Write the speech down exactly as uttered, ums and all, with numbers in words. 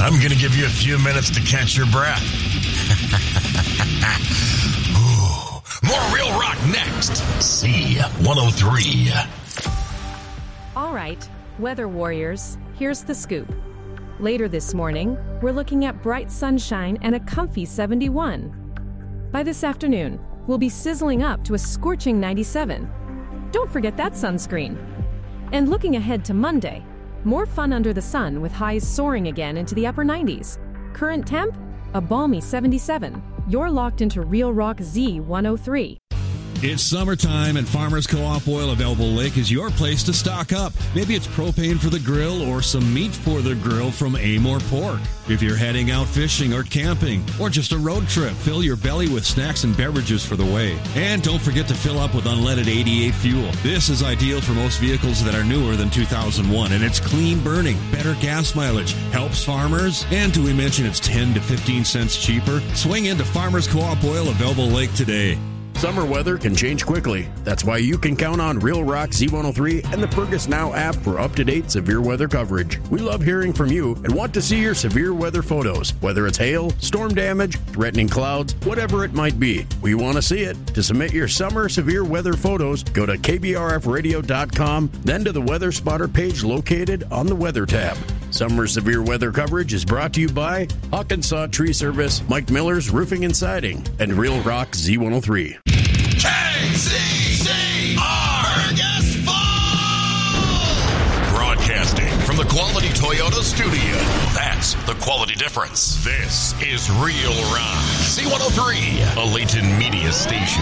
I'm going to give you a few minutes to catch your breath. Ooh, more Real Rock next. C one oh three. All right, weather warriors, here's the scoop. Later this morning, we're looking at bright sunshine and a comfy seventy-one. By this afternoon, we'll be sizzling up to a scorching ninety-seven. Don't forget that sunscreen. And looking ahead to Monday, more fun under the sun with highs soaring again into the upper nineties. Current temp? A balmy seventy-seven. You're locked into Real Rock Z one oh three. It's summertime, and Farmers Co-op Oil of Elbow Lake is your place to stock up. Maybe it's propane for the grill or some meat for the grill from Amore Pork. If you're heading out fishing or camping or just a road trip, fill your belly with snacks and beverages for the way. And don't forget to fill up with unleaded eighty-eight fuel. This is ideal for most vehicles that are newer than two thousand one, and it's clean burning, better gas mileage, helps farmers, and do we mention it's ten to fifteen cents cheaper? Swing into Farmers Co-op Oil of Elbow Lake today. Summer weather can change quickly. That's why you can count on Real Rock Z one oh three and the Purgus Now app for up-to-date severe weather coverage. We love hearing from you and want to see your severe weather photos, whether it's hail, storm damage, threatening clouds, whatever it might be. We want to see it. To submit your summer severe weather photos, go to K B R F radio dot com, then to the Weather Spotter page located on the Weather tab. Summer severe weather coverage is brought to you by Hawkinsaw Tree Service, Mike Miller's Roofing and Siding, and Real Rock Z one oh three. K C C R Fergus Falls! Broadcasting from the Quality Toyota studio. That's the quality difference. This is Real Rock. C one oh three, a Layton media station.